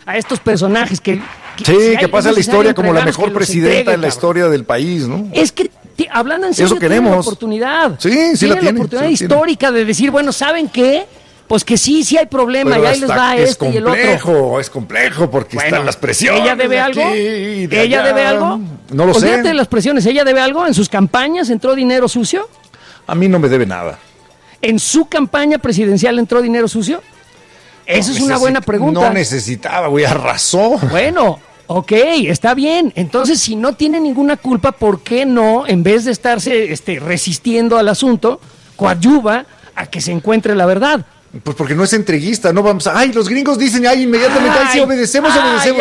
a estos personajes que sí, que pasa la historia como la mejor presidenta en la historia del país, ¿no? Es que hablando en serio, eso queremos. tienen la oportunidad. Sí, tienen la oportunidad histórica de decir, bueno, ¿saben qué? Pues que sí hay problema, y ahí les va este y el otro. Es complejo porque están las presiones. ¿Ella debe algo? ¿Ella debe algo? No lo sé. Olvídate de las presiones, ¿ella debe algo? ¿En sus campañas entró dinero sucio? A mí no me debe nada. ¿En su campaña presidencial entró dinero sucio? Esa es una buena pregunta. No necesitaba, güey, arrasó. Bueno, ok, está bien. Entonces, si no tiene ninguna culpa, ¿por qué no, en vez de estarse resistiendo al asunto, coadyuva a que se encuentre la verdad? Pues porque no es entreguista, no vamos a... Ay, los gringos dicen, inmediatamente, sí, obedecemos.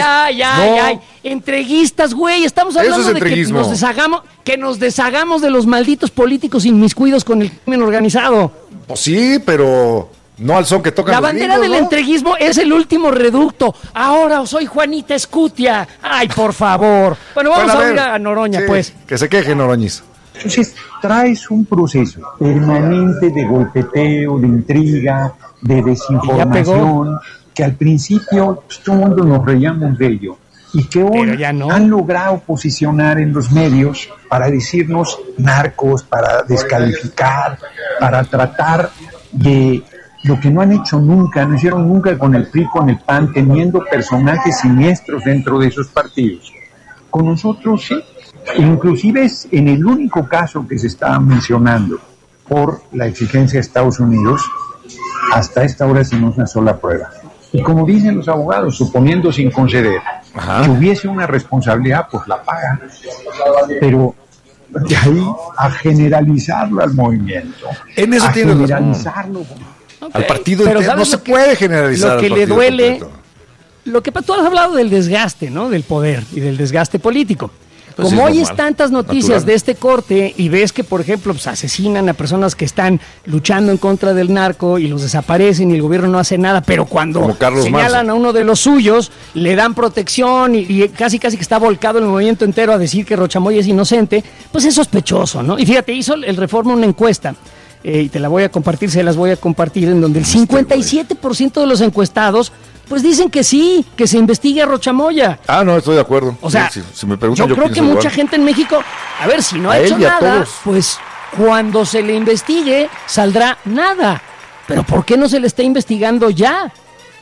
Ay, entreguistas, güey, estamos hablando de que nos deshagamos de los malditos políticos inmiscuidos con el crimen organizado. Pues sí, pero no al son que tocan la los bandera gringos, del entreguismo es el último reducto. Ahora soy Juanita Escutia. Ay, por favor. Bueno, vamos a oír a Noroña, sí, pues. Que se queje, Noroñis. Entonces, traes un proceso permanente de golpeteo, de intriga, de desinformación, que al principio todo el mundo nos reíamos de ello, y que hoy han logrado posicionar en los medios para decirnos narcos, para descalificar, para tratar de lo que no han hecho nunca, no hicieron nunca con el PRI, con el PAN, teniendo personajes siniestros dentro de esos partidos. Con nosotros sí. Inclusive es en el único caso que se está mencionando por la exigencia de Estados Unidos, hasta esta hora sin una sola prueba. Y como dicen los abogados, suponiendo sin conceder que hubiese una responsabilidad, pues la paga. Pero de ahí a generalizarlo al movimiento, en eso a tiene generalizarlo al partido entero, no se puede generalizar. Lo que le duele, lo que tú has hablado del desgaste, ¿no? Del poder y del desgaste político. Pues como oyes tantas noticias de este corte y ves que, por ejemplo, pues asesinan a personas que están luchando en contra del narco y los desaparecen y el gobierno no hace nada, pero cuando señalan a uno de los suyos, le dan protección y casi que está volcado el movimiento entero a decir que Rochamoya es inocente, pues es sospechoso, ¿no? Y fíjate, hizo el Reforma una encuesta, y te la voy a compartir, se las voy a compartir, en donde el 57% de los encuestados pues dicen que sí, que se investigue a Rochamoya. No, estoy de acuerdo. O sea, si me preguntan, yo creo que mucha gente en México, a ver, si no ha hecho nada, pues cuando se le investigue, saldrá nada. Pero ¿por qué no se le está investigando ya?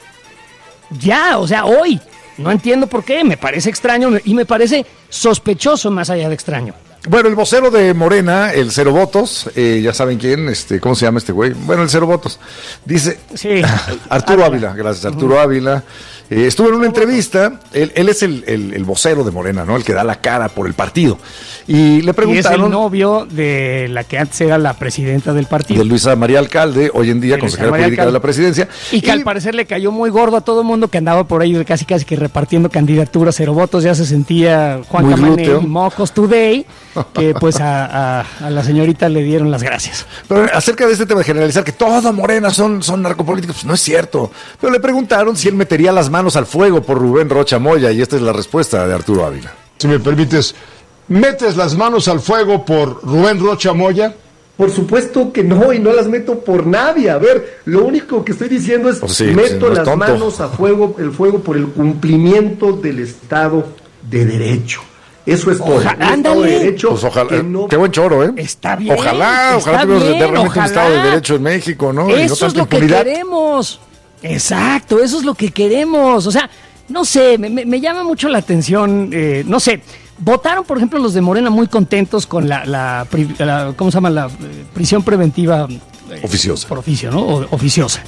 Ya, o sea, hoy. No entiendo por qué, me parece extraño y me parece sospechoso más allá de extraño. Bueno, el vocero de Morena, el Cero Votos, ya saben quién, ¿cómo se llama este güey? Bueno, el Cero Votos, dice, sí, Arturo Ávila, gracias, Arturo Ávila, estuvo en una entrevista, él es el vocero de Morena, ¿no? El que da la cara por el partido, y le preguntaron... Y es el novio de la que antes era la presidenta del partido. De Luisa María Alcalde, hoy en día consejera política de la presidencia. Y que al parecer le cayó muy gordo a todo mundo, que andaba por ahí casi que repartiendo candidaturas, Cero Votos, ya se sentía Juan Camané y Mocos Today, que pues a la señorita le dieron las gracias. Pero acerca de este tema de generalizar que toda Morena son narcopolíticos, pues no es cierto. Pero le preguntaron si él metería las manos al fuego por Rubén Rocha Moya, y esta es la respuesta de Arturo Ávila. Si me permites, ¿metes las manos al fuego por Rubén Rocha Moya? Por supuesto que no, y no las meto por nadie. A ver, lo único que estoy diciendo es meto las manos a fuego, el fuego por el cumplimiento del Estado de Derecho. Eso es todo. Estado de derecho. Pues ojalá, qué buen choro, ¿eh? Está bien. Ojalá tuviéramos realmente un Estado de Derecho en México, ¿no? Eso y no tanta es lo impunidad. que queremos. Exacto, eso es lo que queremos. O sea, no sé, me llama mucho la atención, no sé. Votaron, por ejemplo, los de Morena muy contentos con la ¿cómo se llama? La prisión preventiva. Oficiosa. Por oficio, ¿no? Oficiosa.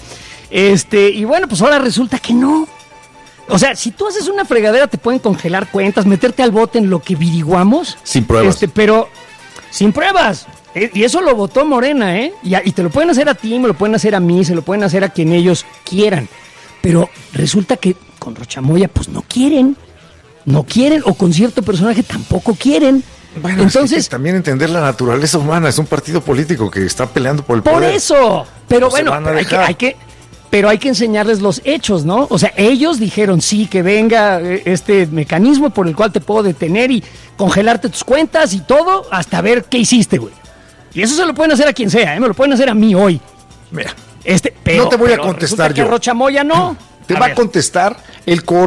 Y bueno, pues ahora resulta que no. O sea, si tú haces una fregadera te pueden congelar cuentas, meterte al bote en lo que averiguamos. Sin pruebas. Pero sin pruebas. Y eso lo votó Morena, ¿eh? Y te lo pueden hacer a ti, me lo pueden hacer a mí, se lo pueden hacer a quien ellos quieran. Pero resulta que con Rochamoya, pues no quieren, o con cierto personaje tampoco quieren. Bueno, entonces es que también entender la naturaleza humana, es un partido político que está peleando por el poder. Por eso, pero bueno, pero hay que enseñarles los hechos, ¿no? O sea, ellos dijeron sí, que venga este mecanismo por el cual te puedo detener y congelarte tus cuentas y todo, hasta ver qué hiciste, güey. Y eso se lo pueden hacer a quien sea, me lo pueden hacer a mí hoy. Mira, pero no te voy a contestar yo. Que Rochamoya no. Te va a contestar el